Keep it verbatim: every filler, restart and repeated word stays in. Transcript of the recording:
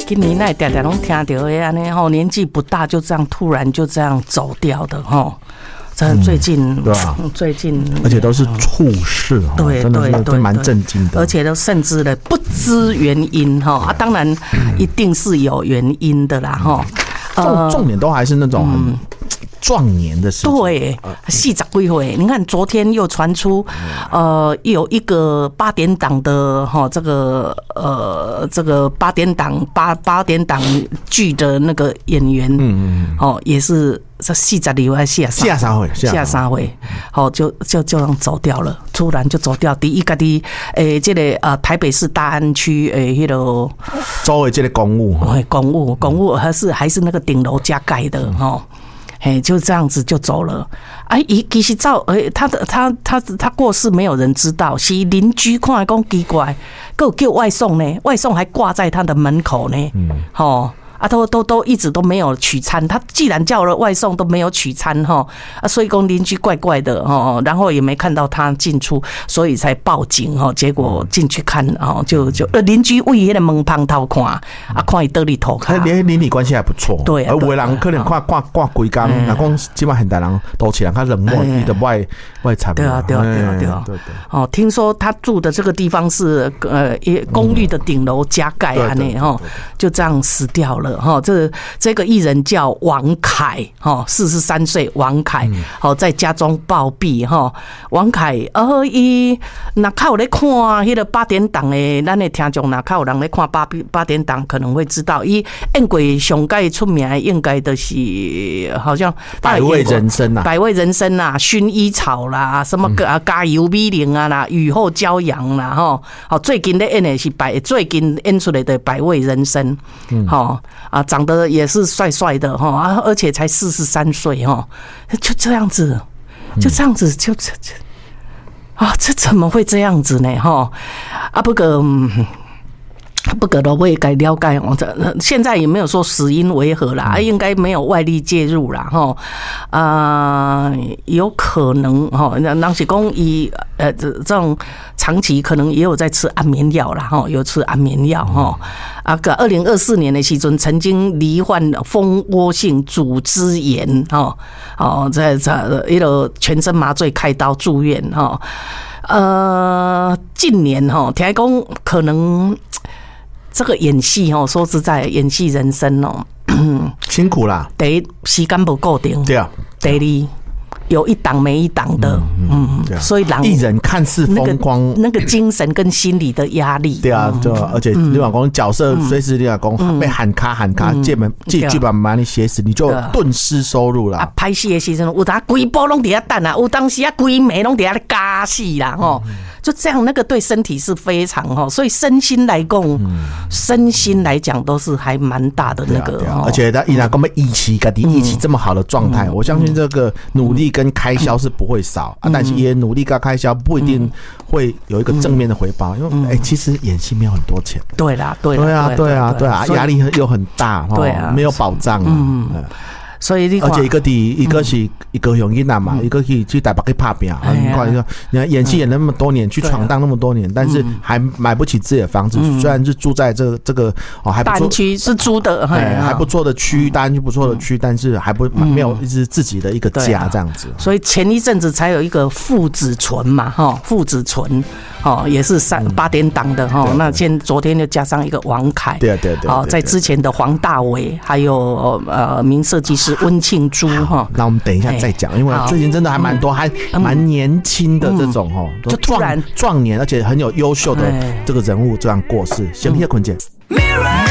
今年那常常拢听到的安尼吼，年纪不大就这样突然就这样走掉的吼。真的最近、嗯，对啊，最近， 而且都是猝逝，对，真的是都蛮震惊的， 而且都甚至的不知原因哈啊，当然一定是有原因的啦哈。 重重点都还是那种很壮年的事情， 对，四十几岁，你看昨天又传出，呃，有一个八点档的哈，这个呃，这个八点档八八点档剧的那个演员，嗯嗯，哦，也是。这四十二岁下下三回下三回，好就就就这样走掉了，突然就走掉。第一个的诶，这个呃台北市大安区诶，迄个周围这个公务， 哎，公务公务还是还是那个顶楼加盖的哈，嘿，就这样子就走了。哎，伊其实照诶，他的他他他过世没有人知道，是邻居看来讲奇怪，还有叫外送呢，外送还挂在他的门口呢，嗯，吼。啊，都都都一直都没有取餐，他既然叫了外送都没有取餐哈，啊，所以讲邻居怪怪的哈，然后也没看到他进出，所以才报警哈。结果进去看哦，就就呃邻居为那个门旁头看，啊，看伊倒里头看， 连邻里关系还不错。对，而有的人可能看挂挂规工，那讲基本很多人都起来，他冷漠，伊的外外产。 对啊，对啊，对啊，对啊，对对。哦，听说他住的这个地方是呃公寓的顶楼加盖啊，那哈就这样死掉了。哈，这这个艺人叫王凯，哈，四十三岁，王凯，好在家中暴毙，哈，王凯，呃，伊那靠咧看迄个八点档的，咱的听众那靠有人咧看八八点档，可能会知道，伊演过上届出名的应该就是好像百味人生啊， 百味人生啊，薰衣草啦，什么啊加油米零啊啦，雨后骄阳啦，哈，好最近咧演的是百，最近演出来的百味人生，嗯，好。啊，长得也是帅帅的哈，啊，而且才四十三岁哈，就这样子，就这样子，就这这啊，这怎么会这样子呢？哈，啊，不过。不过呢，我也该了解哦。现在也没有说死因为何啦，应该没有外力介入啦，哈。啊，有可能哈，那是讲以呃这这种长期可能也有在吃安眠药啦，哈，有吃安眠药哈。啊，个二零二四年的时阵，曾经罹患蜂窝性组织炎哈，哦，在在一个全身麻醉开刀住院哈。呃，近年哈，听讲可能。这个演戏哦，说实在，演戏人生哦， 辛苦啦。 第一，时间不固定。 对啊。 第二，有一档没一档的，嗯，嗯所以艺人看似风光， 那个、那个精神跟心理的压力。 对啊，对啊，而且你老公角色随时你老公被喊卡喊卡，剧本剧剧本把你写死，你就顿失收入啦。 啊，拍戏的时阵，有当规部拢伫遐等啊，有当时啊规暝拢伫遐加戏啦，吼。就这样，那个对身体是非常哈，所以身心来讲，嗯、身心来讲都是还蛮大的那个， 啊啊、而且他依然跟我们一起，跟你一起这么好的状态，嗯、我相信这个努力跟开销是不会少，嗯、啊，但是也努力跟开销不一定会有一个正面的回报，因为哎、嗯欸，其实演戏没有很多钱， 对啦，对对啊，对啊，对啊，压力又很大，对啊，没有保障啊。嗯所以你而且一个第一个是一个雄囡仔嘛，一个可以去台北去拍拼，很快就你看演戏演那么多年，去闯荡那么多年，但是还买不起自己的房子，虽然是住在这个这个哦还不错， 单区是租的， 还不错的区，单区不错的区，但是还不没有一直自己的一个家这样子。 所以前一阵子才有一个父子存嘛，哈，父子存。哦，也是三八点档的哈，那现昨天就加上一个王凯， 对对对， 哦，在之前的黄大炜，还有呃名设计师温庆珠哈。 那我们等一下再讲，因为最近真的还蛮多，还蛮年轻的这种哦， 就突然壮年，而且很有优秀的这个人物这样过世，先别困姐。